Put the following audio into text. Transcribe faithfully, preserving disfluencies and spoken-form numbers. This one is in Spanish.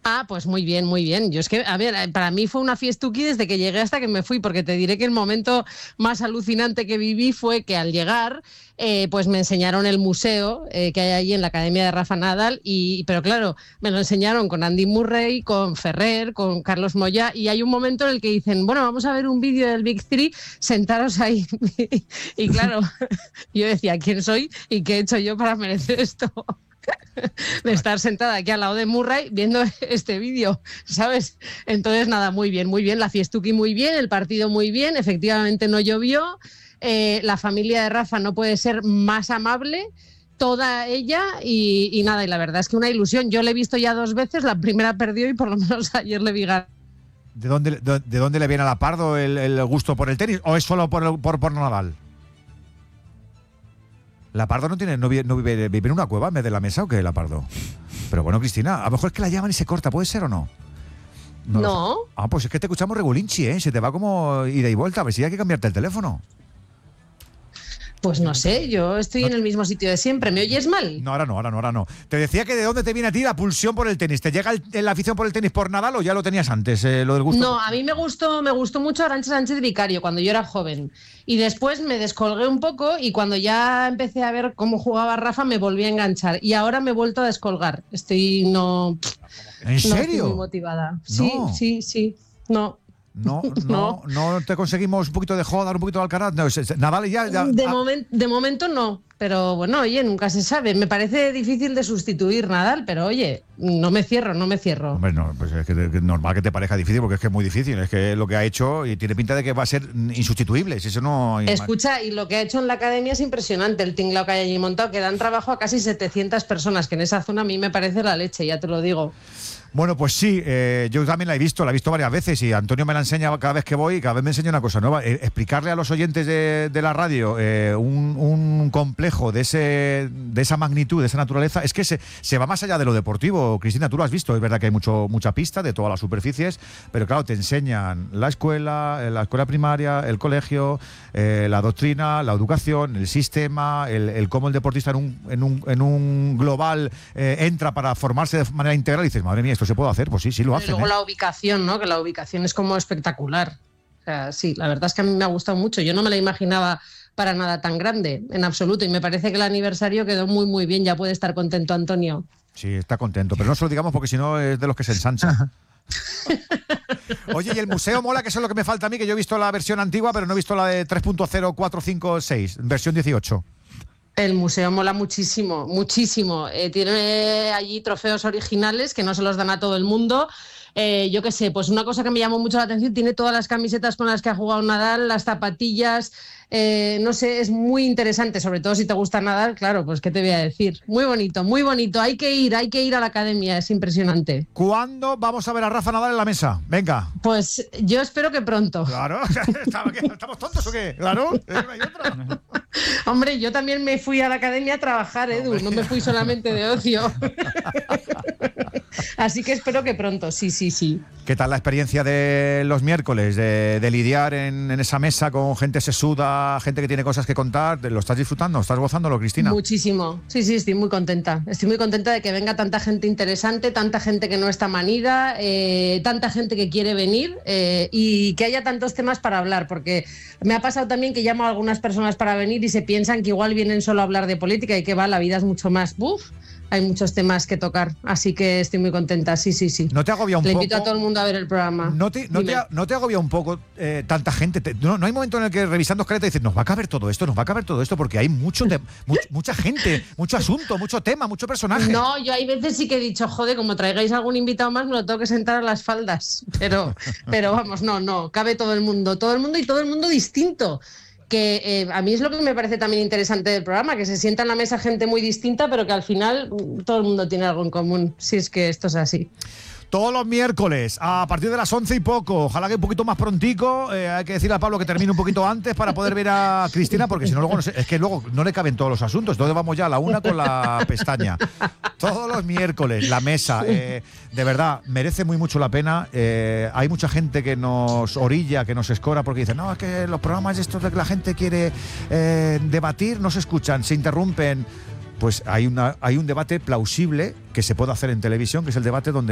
Ah, pues muy bien, muy bien. Yo es que, a ver, para mí fue una fiestuki desde que llegué hasta que me fui, porque te diré que el momento más alucinante que viví fue que al llegar, eh, pues me enseñaron el museo eh, que hay allí en la Academia de Rafa Nadal, y, pero claro, me lo enseñaron con Andy Murray, con Ferrer, con Carlos Moyá, y hay un momento en el que dicen, bueno, vamos a ver un vídeo del Big Three, sentaros ahí. Y claro, yo decía, ¿quién soy y qué he hecho yo para merecer esto? De estar sentada aquí al lado de Murray viendo este vídeo, ¿sabes? Entonces, nada, muy bien, muy bien, la fiestuki muy bien, el partido muy bien, efectivamente no llovió, eh, la familia de Rafa no puede ser más amable, toda ella, y, y nada, y la verdad es que una ilusión. Yo le he visto ya dos veces, la primera perdió y por lo menos ayer le vi ganar. ¿De dónde, de, de dónde le viene a la Pardo el, el gusto por el tenis? ¿O es solo por, el, por, por Nadal? ¿La Pardo no tiene no vive, no vive, vive en una cueva en vez de la mesa o qué, la Pardo? Pero bueno, Cristina, a lo mejor es que la llaman y se corta, ¿puede ser o no? No. no. Ah, pues es que te escuchamos regulinchi, ¿eh? Se te va como ida y vuelta, a ver si hay que cambiarte el teléfono. Pues no sé, yo estoy no. en el mismo sitio de siempre. ¿Me oyes mal? No, ahora no, ahora no, ahora no. Te decía que de dónde te viene a ti la pulsión por el tenis. ¿Te llega el, la afición por el tenis por Nadal o ya lo tenías antes, eh, lo del gusto? No, a mí me gustó, me gustó mucho Arantxa Sánchez Vicario cuando yo era joven. Y después me descolgué un poco y cuando ya empecé a ver cómo jugaba Rafa me volví a enganchar. Y ahora me he vuelto a descolgar. Estoy no... ¿En serio? No estoy muy motivada. Sí, no. sí, sí. No. No, no, no, no te conseguimos un poquito de joda, un poquito de Alcaraz. No, Nadal ya. ya de, ah. moment, de momento no, pero bueno, oye, nunca se sabe. Me parece difícil de sustituir Nadal, pero oye, no me cierro, no me cierro. Hombre, no, pues es que es normal que te parezca difícil porque es que es muy difícil. Es que lo que ha hecho y tiene pinta de que va a ser insustituible. Si eso no. Escucha, y lo que ha hecho en la academia es impresionante. El tinglao que hay allí montado, que dan trabajo a casi setecientas personas, que en esa zona a mí me parece la leche, ya te lo digo. Bueno, pues sí, eh, yo también la he visto, la he visto varias veces y Antonio me la enseña cada vez que voy y cada vez me enseña una cosa nueva. Eh, explicarle a los oyentes de, de la radio eh, un, un complejo de ese de esa magnitud, de esa naturaleza, es que se, se va más allá de lo deportivo. Cristina, tú lo has visto, es verdad que hay mucho mucha pista de todas las superficies, pero claro, te enseñan la escuela, la escuela primaria, el colegio, eh, la doctrina, la educación, el sistema, el, el cómo el deportista en un, en un, en un global eh, entra para formarse de manera integral y dices, madre mía, ¿se puede hacer? Pues sí, sí lo hacen. Y luego ¿eh? la ubicación, ¿no? Que la ubicación es como espectacular. O sea, sí, la verdad es que a mí me ha gustado mucho. Yo no me la imaginaba para nada tan grande, en absoluto. Y me parece que el aniversario quedó muy, muy bien. Ya puede estar contento Antonio. Sí, está contento. Pero no se lo digamos porque si no es de los que se ensancha. Oye, y el museo mola, que eso es lo que me falta a mí, que yo he visto la versión antigua, pero no he visto la de tres punto cero cuatro cinco seis, versión dieciocho. El museo mola muchísimo, muchísimo. Eh, tiene allí trofeos originales que no se los dan a todo el mundo. Eh, yo qué sé, pues una cosa que me llamó mucho la atención, tiene todas las camisetas con las que ha jugado Nadal, las zapatillas, eh, no sé, es muy interesante, sobre todo si te gusta Nadal, claro, pues qué te voy a decir. Muy bonito, muy bonito, hay que ir, hay que ir a la academia, es impresionante. ¿Cuándo vamos a ver a Rafa Nadal en la mesa? Venga. Pues yo espero que pronto. Claro, ¿estamos tontos o qué? Claro, hay otra. Hombre, yo también me fui a la academia a trabajar, Edu, no me fui solamente de ocio. Así que espero que pronto, sí, sí, sí. ¿Qué tal la experiencia de los miércoles, de, de lidiar en, en esa mesa con gente sesuda, gente que tiene cosas que contar? ¿Lo estás disfrutando? ¿Estás gozándolo, Cristina? Muchísimo, sí, sí, estoy muy contenta. Estoy muy contenta de que venga tanta gente interesante, tanta gente que no está manida, eh, tanta gente que quiere venir eh, y que haya tantos temas para hablar, porque me ha pasado también que llamo a algunas personas para venir y se piensan que igual vienen solo a hablar de política y que va, la vida es mucho más. ¡Buf! Hay muchos temas que tocar, así que estoy muy contenta, sí, sí, sí. ¿No te agobia un Le poco? Le invito a todo el mundo a ver el programa. ¿No te, no te, no te agobia un poco eh, tanta gente? Te, no, no hay momento en el que revisando escaleta dices, nos va a caber todo esto, nos va a caber todo esto, porque hay mucho te, much, mucha gente, mucho asunto, mucho tema, mucho personaje. No, yo hay veces sí que he dicho, joder, como traigáis algún invitado más, me lo tengo que sentar a las faldas. Pero, pero vamos, no, no, cabe todo el mundo, todo el mundo y todo el mundo distinto. Que eh, a mí es lo que me parece también interesante del programa, que se sienta en la mesa gente muy distinta, pero que al final todo el mundo tiene algo en común, si es que esto es así. Todos los miércoles, a partir de las once y poco, ojalá que un poquito más prontico, eh, hay que decirle a Pablo que termine un poquito antes para poder ver a Cristina, porque si no luego no sé, es que luego no le caben todos los asuntos, entonces vamos ya a la una con la pestaña. Todos los miércoles, la mesa, eh, de verdad, merece muy mucho la pena. Eh, hay mucha gente que nos orilla, que nos escora, porque dice, no, es que los programas estos de que la gente quiere eh, debatir, no se escuchan, se interrumpen. Pues hay, una, hay un debate plausible que se puede hacer en televisión, que es el debate donde